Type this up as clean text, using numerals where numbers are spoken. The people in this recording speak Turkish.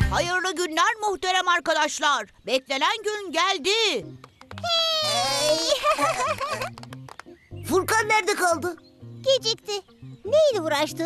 Hayırlı günler muhterem arkadaşlar. Beklenen gün geldi. Furkan nerede kaldı? Gecikti. Neyle uğraştığını